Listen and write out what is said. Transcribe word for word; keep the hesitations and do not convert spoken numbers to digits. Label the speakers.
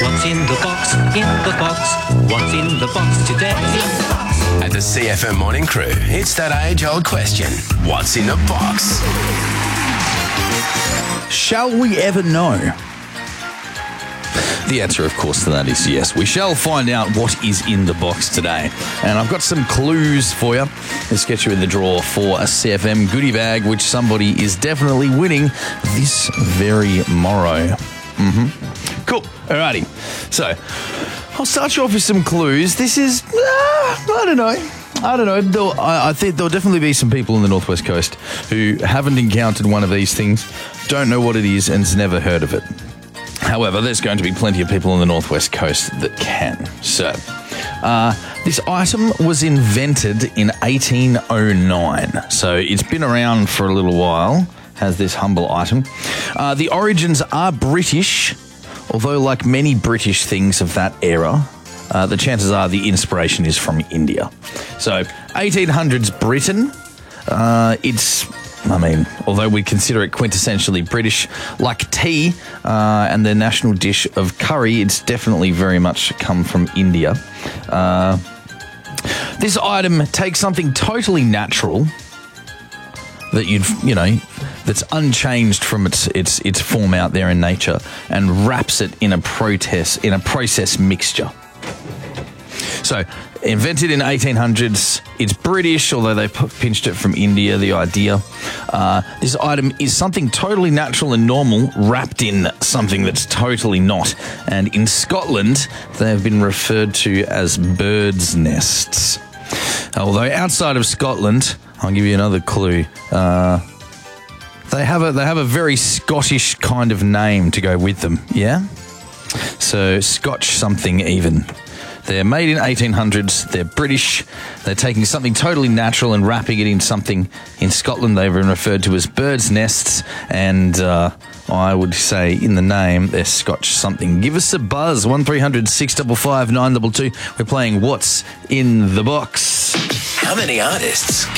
Speaker 1: What's in the box? In the box. What's in the box today?
Speaker 2: At the C F M Morning Crew, it's that age-old question. What's in the box?
Speaker 3: Shall we ever know? The answer, of course, to that is yes. We shall find out what is in the box today. And I've got some clues for you. Let's get you in the draw for a C F M goodie bag, which somebody is definitely winning this very morrow. Mm-hmm. Cool. Alrighty. So, I'll start you off with some clues. This is, uh, I don't know. I don't know. There'll, I, I think there'll definitely be some people in the Northwest Coast who haven't encountered one of these things, don't know what it is, and has never heard of it. However, there's going to be plenty of people on the Northwest Coast that can. So, uh, this item was invented in eighteen oh nine. So, it's been around for a little while, has this humble item. Uh, the origins are British, although like many British things of that era, uh, the chances are the inspiration is from India. So, eighteen hundreds Britain, uh, it's... I mean, although we consider it quintessentially British, like tea uh, and their national dish of curry, it's definitely very much come from India. Uh, this item takes something totally natural that you'd, you know, that's unchanged from its its its form out there in nature, and wraps it in a process in a process mixture. So, invented in eighteen hundreds, it's British, although they pinched it from India, the idea. Uh, this item is something totally natural and normal, wrapped in something that's totally not. And in Scotland, they have been referred to as birds' nests. Although outside of Scotland, I'll give you another clue. Uh, they have a they have a very Scottish kind of name to go with them, yeah? So, Scotch something even. They're made in eighteen hundreds, they're British, they're taking something totally natural and wrapping it in something. In Scotland, they've been referred to as birds' nests, and uh, I would say in the name, they're Scotch something. Give us a buzz, one three hundred six five five nine two two. We're playing What's in the Box.
Speaker 2: How many artists